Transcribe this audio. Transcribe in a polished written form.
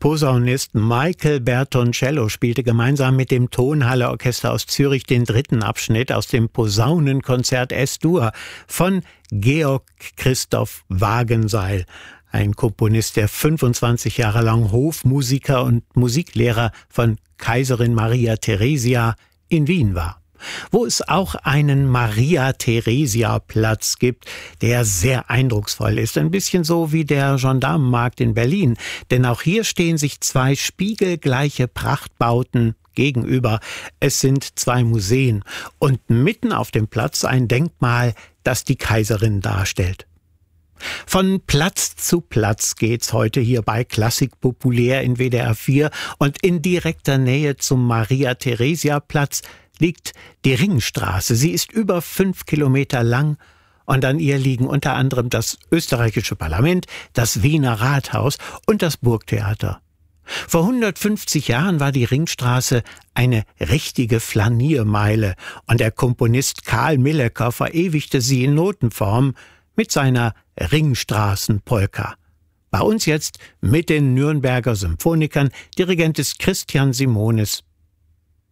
Posaunist Michael Bertoncello spielte gemeinsam mit dem Tonhalle-Orchester aus Zürich den dritten Abschnitt aus dem Posaunenkonzert S-Dur von Georg Christoph Wagenseil, ein Komponist, der 25 Jahre lang Hofmusiker und Musiklehrer von Kaiserin Maria Theresia in Wien war, wo es auch einen Maria-Theresia-Platz gibt, der sehr eindrucksvoll ist. Ein bisschen so wie der Gendarmenmarkt in Berlin. Denn auch hier stehen sich zwei spiegelgleiche Prachtbauten gegenüber. Es sind zwei Museen und mitten auf dem Platz ein Denkmal, das die Kaiserin darstellt. Von Platz zu Platz geht's heute hier bei Klassik populär in WDR 4 und in direkter Nähe zum Maria-Theresia-Platz liegt die Ringstraße. Sie ist über 5 Kilometer lang und an ihr liegen unter anderem das österreichische Parlament, das Wiener Rathaus und das Burgtheater. Vor 150 Jahren war die Ringstraße eine richtige Flaniermeile und der Komponist Karl Millecker verewigte sie in Notenform mit seiner Ringstraßenpolka. Bei uns jetzt mit den Nürnberger Symphonikern, Dirigent ist Christian Simonis.